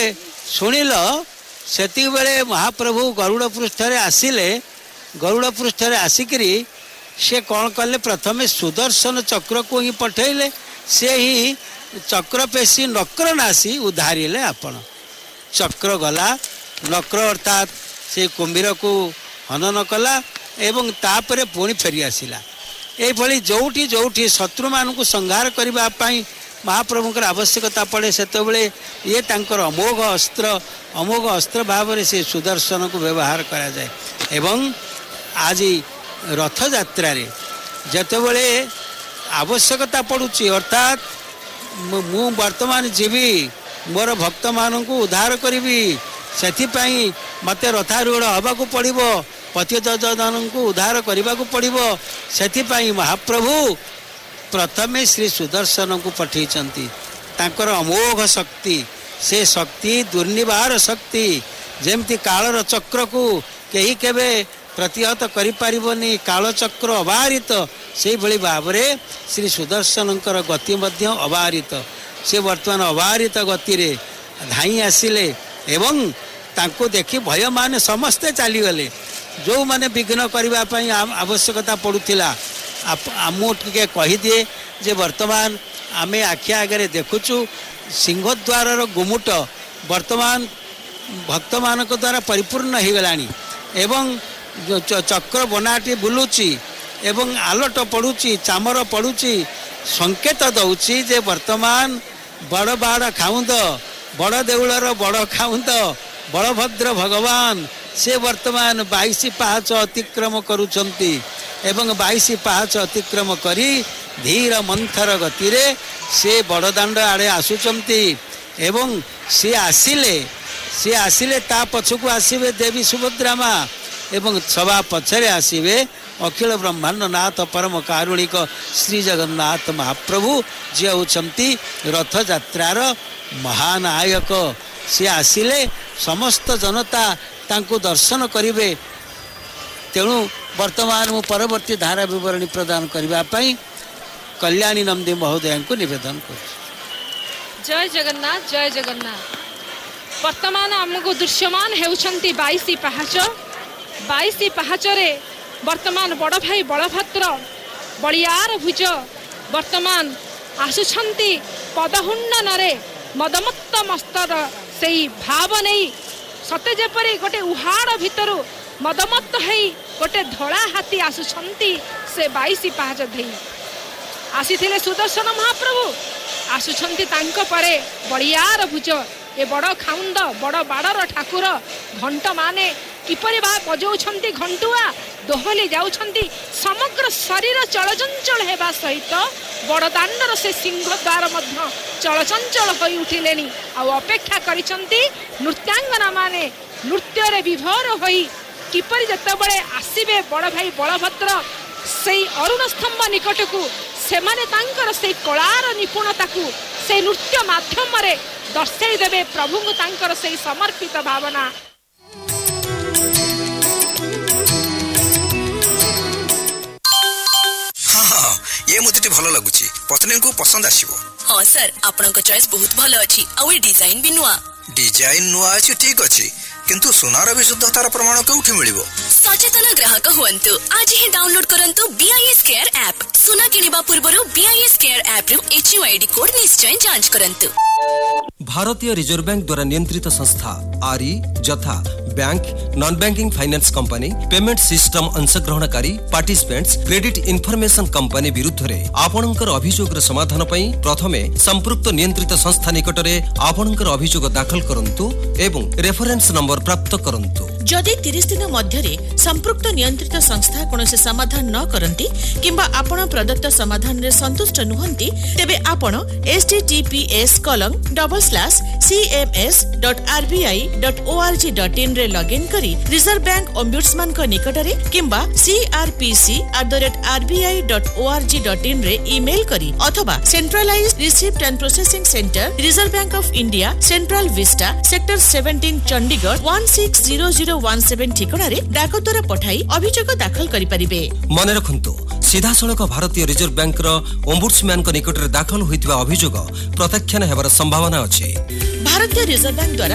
शुणिल सेति बेले महाप्रभु गरुड़ पृष्ठरे आसिले गरुड़ पृष्ठरे आसिकरी से कौन कले प्रथमे सुदर्शन चक्र को ही पठेले से ही चक्र पेशी नक्र नासी उधारिले आपण चक्र गला नक्र अर्थात से कुंभीर को हनन कला एवं तापरे पुणी फेरी आसिला एभली जोठी जोठी शत्रु मानक संहार करने महाप्रभुंकर आवश्यकता पड़े से ये तांकर अमोघ अस्त्र भाव से सुदर्शन को व्यवहार करा जाए एवं आज रथ यात्रा रे जेतेबेले आवश्यकता पड़ुची अर्थात मु वर्तमान जीवी मोर भक्त मानक उद्धार करी से मते रथारूढ़ हवा को पड़ो पतित जन को उद्धार करने को पड़ो से महाप्रभु प्रथमे श्री सुदर्शन को पठे तांकर अमोघ शक्ति से शक्ति दुर्निवार शक्ति जेमती कालर चक्र को कहीं केबे प्रतिहत करिपारिबनी कालचक्र अबारित से भली भाव में श्री सुदर्शन गति मध्य अबारित से वर्तमान अबारित गति रे धाई आसिले एवं तांको देखी भय माने समस्ते चलीगले जो माने विघ्न करने आवश्यकता पड़ूला आमके कहीदिए जे वर्तमान आमे आखि आगे देखुचु सिंहद्वार गुमुट वर्तमान भक्त मान द्वारा परिपूर्ण हो गलानी एवं चक्र बनाटी बुलुची एवं आलट पड़ुची चामर पड़ुची संकेत दौची जे वर्तमान बड़ बाड़ खाउंद बड़ देउलर बड़ खाउंद बलभद्र भगवान से वर्तमान 22 पाहाच अतिक्रम करुछंती एवं 22 पाहाच अतिक्रम करी धीर मंथर गति रे से बड़दाण्ड आड़े आसुचंती एवं से आसिले ता पछकु आसीबे देवी सुभद्रा माँ एवं सभा पछरे आसीबे अखिल ब्रह्मांड नाथ परम कारुणिक श्री जगन्नाथ महाप्रभु जे होचंती रथ यात्रार महानायक से आसिले समस्त जनता तांको दर्शन करिवे तेणु वर्तमान मु परवर्ती धारा विवरणी प्रदान करने कल्याणी नंदी महोदय को निवेदन कर। जय जगन्नाथ जय जगन्नाथ। वर्तमान आमको दृश्यमान हेउछंती 22 पाहाच 22 पाहाच रे वर्तमान बड़ भाई बलभद्र बलियार भुज वर्तमान आसुछंती पदहुंडन रे मदमत्त मस्तर से भाव नहीं सते जेपरी गोटे उहाड़ भितर मदमत्त है गोटे धड़ा हाथी आसुछंती से 22 पाहाच धई आसीथिले सुदर्शन महाप्रभु आसुछंती तांको परे बलियार भुज ए बड़ खाउंद बड़ बाड़र ठाकुर घंट माने किपरि बा बजाउछंती घंटुआ दोहली जाउछंती समग्र शरीर चलचंचल हेबा सहित बड़दाण्डर से सिंहद्वार मध्य चलचंचल होई उठिलेनी आ अपेक्षा करिसंती नृत्यांगना माने नृत्य रे विभोर होई किपरि जतबेले आसीबे बड़ भाई बलभद्र से अरुण स्तंभ निकट को से माने तांकर से कलार निपुणता को से नृत्य माध्यम रे दर्शाई देबे प्रभु को तांकर से समर्पित भावना। ये मुझे भल लगुच पत्नी को पसंद आसीबो। हाँ सर आपनका चॉइस बहुत भल अछि आ ए डिजाइन भी नुआ अछि ठीक अछि किंतु सुनार विशुद्धतार प्रमाण केउठी मिलिबो। सचेतन ग्राहक हुअन्तु आज ही डाउनलोड करंतु BIS केयर ऐप सुना किनिबा पूर्वरु BIS केयर ऐप रु HUID कोड निश्चय जांच करंतु। भारतीय रिजर्व बैंक द्वारा नियंत्रित संस्था आरी जथा bank non banking finance company payment system अंशग्रहणकारी participants credit information company विरुद्ध रे आपणकर अभियोग समाधान पई प्रथमे संपृक्त नियंत्रित संस्था निकट रे आपणकर अभियोग दाखल करंतु एवं रेफरेंस नंबर प्राप्त करंतु। जदि 30 दिन मध्यरे संपृक्त नियंत्रित संस्था कोनोसी समाधान न करंती किंबा आपण प्रदत्त समाधान रे संतुष्ट नुहंती तेबे आपण https://cms.rbi.org.in रे लॉगिन करी रिजर्व बैंक ओम्बुड्समैन को निकटरे किंबा crpc@rbi.org.in रे ईमेल करी अथवा centralised receipt and processing centre reserve bank of India central Vista sector 17 Chandigarh 160017 ठिकाना रे डाक द्वारा पठाई अभियोग दाखल करि परिबे। मन रखंतु सीधा सड़क भारतीय रिजर्व बैंक रो ओम्बुड्समैन को निकट रे दाखल होइतिबा अभियोग प्रत्याख्यान हेबार संभावना अछि। भारतीय रिजर्व बैंक द्वारा